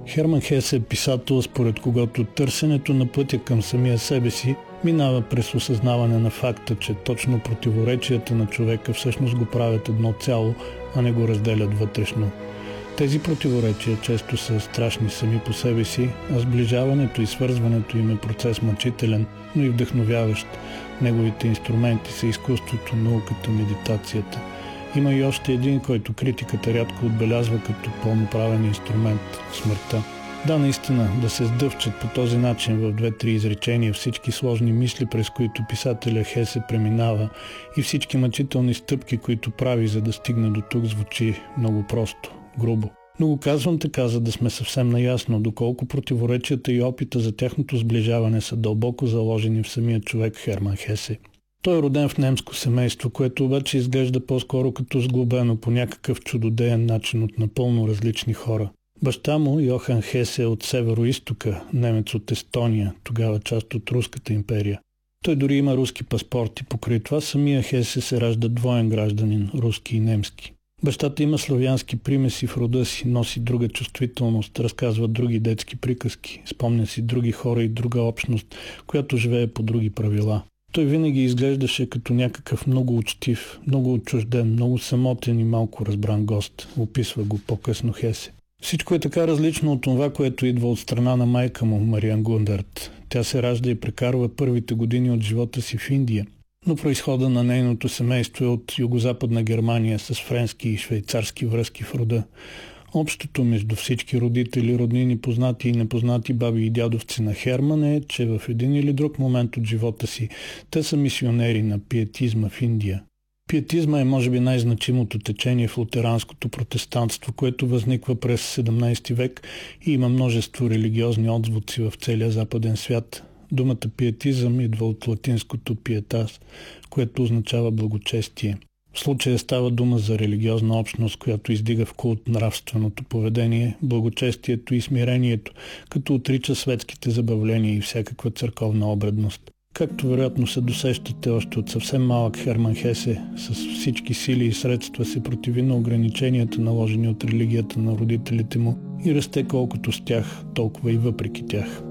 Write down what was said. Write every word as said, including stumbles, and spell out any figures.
Херман Хесе е писател, според когото търсенето на пътя към самия себе си минава през осъзнаване на факта, че точно противоречията на човека всъщност го правят едно цяло, а не го разделят вътрешно. Тези противоречия често са страшни сами по себе си, а сближаването и свързването им е процес мъчителен, но и вдъхновяващ. Неговите инструменти са изкуството, науката, медитацията. Има и още един, който критиката рядко отбелязва като пълноправен инструмент – смъртта. Да, наистина, да се сдъвчат по този начин в две-три изречения всички сложни мисли, през които писателя Хесе преминава, и всички мъчителни стъпки, които прави, за да стигне до тук, звучи много просто, грубо. Но го казвам така, за да сме съвсем наясно, доколко противоречията и опита за тяхното сближаване са дълбоко заложени в самия човек Херман Хесе. Той е роден в немско семейство, което обаче изглежда по-скоро като сглобено по някакъв чудодеен начин от напълно различни хора. Баща му, Йохан Хесе, е от северо-истока, немец от Естония, тогава част от Руската империя. Той дори има руски паспорт и покрай това самия Хесе се ражда двоен гражданин, руски и немски. Бащата има славянски примеси в рода си, носи друга чувствителност, разказва други детски приказки, спомня си други хора и друга общност, която живее по други правила. Той винаги изглеждаше като някакъв много учтив, много отчужден, много самотен и малко разбран гост, описва го по-късно Хесе. Всичко е така различно от това, което идва от страна на майка му, Мариан Гундарт. Тя се ражда и прекарва първите години от живота си в Индия, но произхода на нейното семейство е от югозападна Германия с френски и швейцарски връзки в рода. Общото между всички родители, роднини, познати и непознати баби и дядовци на Херман е, че в един или друг момент от живота си те са мисионери на пиетизма в Индия. Пиетизма е може би най-значимото течение в лутеранското протестантство, което възниква през седемнайсети век и има множество религиозни отзвуци в целия западен свят. Думата пиетизъм идва от латинското пиетас, което означава благочестие. В случая става дума за религиозна общност, която издига в култ нравственото поведение, благочестието и смирението, като отрича светските забавления и всякаква църковна обредност. Както вероятно се досещате още от съвсем малък, Херман Хесе с всички сили и средства се противи на ограниченията, наложени от религията на родителите му, и расте колкото с тях, толкова и въпреки тях.